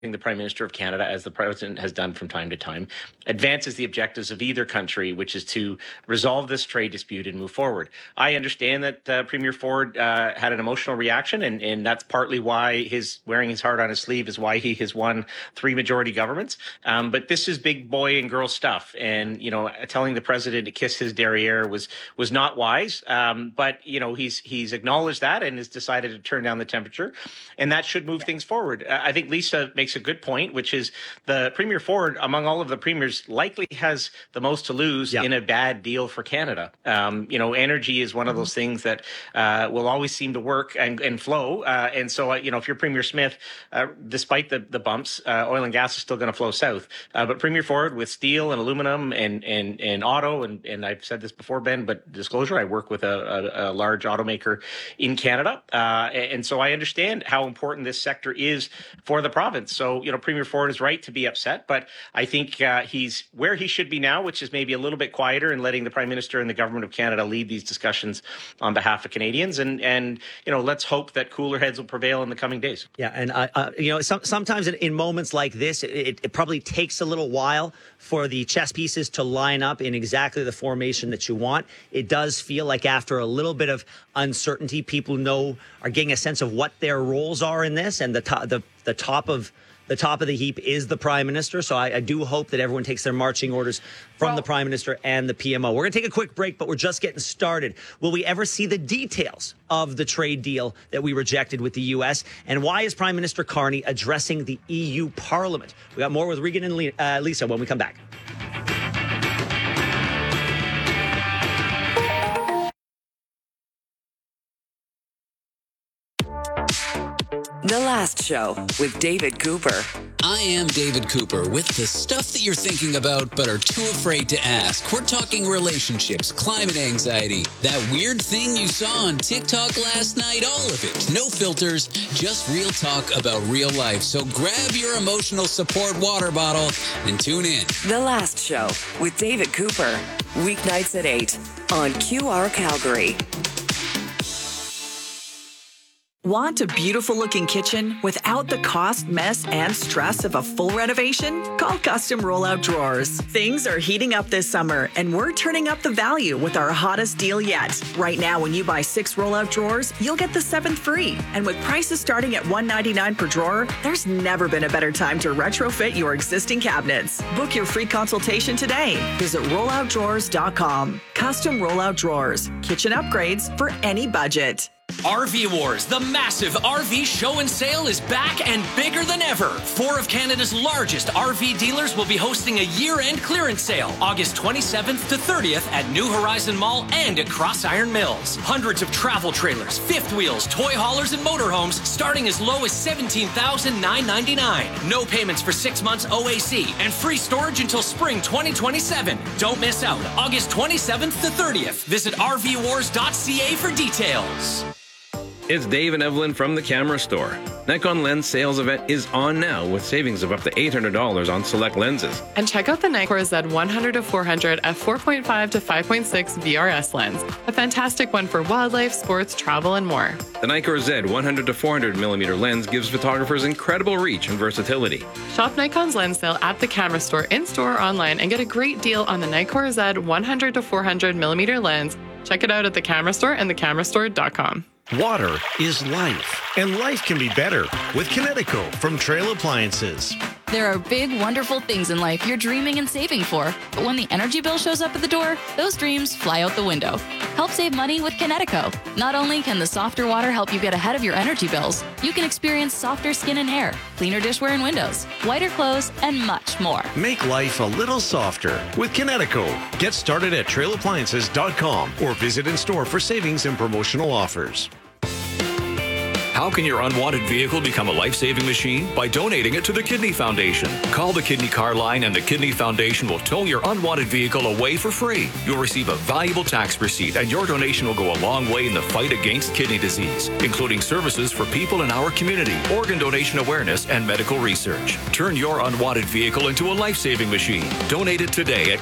the Prime Minister of Canada, as the President has done from time to time, advances the objectives of either country, which is to resolve this trade dispute and move forward. I understand that Premier Ford had an emotional reaction, and that's partly why his wearing his heart on his sleeve is why he has won 3 majority governments. But this is big boy and girl stuff, and telling the President to kiss his derriere was not wise. But he's acknowledged that and has decided to turn down the temperature, and that should move things forward. I think Lisa makes a good point, which is the Premier Ford, among all of the premiers, likely has the most to lose in a bad deal for Canada. Energy is one of those things that will always seem to work and flow. And so, if you're Premier Smith, despite the bumps, oil and gas is still going to flow south. But Premier Ford, with steel and aluminum and auto, and I've said this before, Ben, but disclosure, I work with a large automaker in Canada. And so I understand how important this sector is for the province. So, Premier Ford is right to be upset, but I think he's where he should be now, which is maybe a little bit quieter and letting the Prime Minister and the Government of Canada lead these discussions on behalf of Canadians. And let's hope that cooler heads will prevail in the coming days. Yeah, and sometimes in moments like this, it probably takes a little while for the chess pieces to line up in exactly the formation that you want. It does feel like after a little bit of uncertainty, people are getting a sense of what their roles are in this, and the top of the heap is the Prime Minister. So I do hope that everyone takes their marching orders from the Prime Minister and the PMO. We're going to take a quick break, but we're just getting started. Will we ever see the details of the trade deal that we rejected with the U.S.? And why is Prime Minister Carney addressing the EU Parliament? We got more with Regan and Lisa when we come back. The Last Show with David Cooper. I am David Cooper with the stuff that you're thinking about but are too afraid to ask. We're talking relationships, climate anxiety, that weird thing you saw on TikTok last night, all of it. No filters, just real talk about real life. So grab your emotional support water bottle and tune in. The Last Show with David Cooper. Weeknights at 8 on QR Calgary. Want a beautiful-looking kitchen without the cost, mess, and stress of a full renovation? Call Custom Rollout Drawers. Things are heating up this summer, and we're turning up the value with our hottest deal yet. Right now, when you buy 6 rollout drawers, you'll get the 7th free. And with prices starting at $199 per drawer, there's never been a better time to retrofit your existing cabinets. Book your free consultation today. Visit rolloutdrawers.com. Custom Rollout Drawers. Kitchen upgrades for any budget. RV Wars, the massive RV show and sale, is back and bigger than ever. 4 of Canada's largest RV dealers will be hosting a year-end clearance sale, August 27th to 30th at New Horizon Mall and at Cross Iron Mills. Hundreds of travel trailers, fifth wheels, toy haulers, and motorhomes starting as low as $17,999. No payments for 6 months OAC and free storage until spring 2027. Don't miss out. August 27th to 30th. Visit rvwars.ca for details. It's Dave and Evelyn from the Camera Store. Nikon Lens sales event is on now with savings of up to $800 on select lenses. And check out the Nikkor Z 100-400 f4.5 to 5.6 VRS lens. A fantastic one for wildlife, sports, travel, and more. The Nikkor Z 100-400 millimeter lens gives photographers incredible reach and versatility. Shop Nikon's lens sale at the Camera Store, in-store or online, and get a great deal on the Nikkor Z 100-400 millimeter lens. Check it out at the Camera Store and thecamerastore.com. Water is life, and life can be better with Kinetico from Trail Appliances. There are big, wonderful things in life you're dreaming and saving for. But when the energy bill shows up at the door, those dreams fly out the window. Help save money with Kinetico. Not only can the softer water help you get ahead of your energy bills, you can experience softer skin and hair, cleaner dishware and windows, whiter clothes, and much more. Make life a little softer with Kinetico. Get started at trailappliances.com or visit in store for savings and promotional offers. How can your unwanted vehicle become a life-saving machine? By donating it to the Kidney Foundation. Call the Kidney Car Line and the Kidney Foundation will tow your unwanted vehicle away for free. You'll receive a valuable tax receipt and your donation will go a long way in the fight against kidney disease, including services for people in our community, organ donation awareness, and medical research. Turn your unwanted vehicle into a life-saving machine. Donate it today at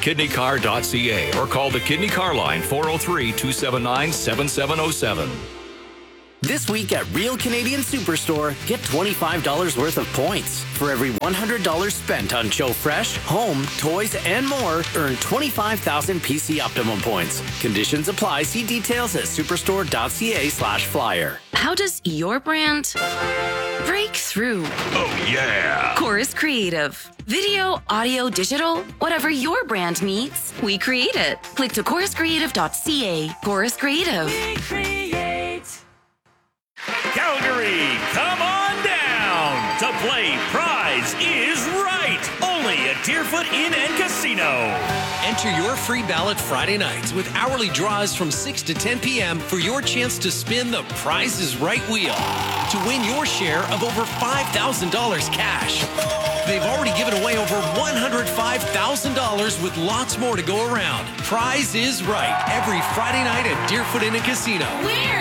kidneycar.ca or call the Kidney Car Line 403-279-7707. This week at Real Canadian Superstore, get $25 worth of points. For every $100 spent on Joe Fresh, home, toys, and more, earn 25,000 PC Optimum points. Conditions apply. See details at superstore.ca/flyer. How does your brand break through? Oh, yeah. Chorus Creative. Video, audio, digital, whatever your brand needs, we create it. Click to choruscreative.ca. Chorus Creative. We create. Calgary, come on down to play Prize is Right. Only at Deerfoot Inn and Casino. Enter your free ballot Friday nights with hourly draws from 6 to 10 p.m. for your chance to spin the Prize is Right wheel to win your share of over $5,000 cash. They've already given away over $105,000 with lots more to go around. Prize is Right every Friday night at Deerfoot Inn and Casino. Where?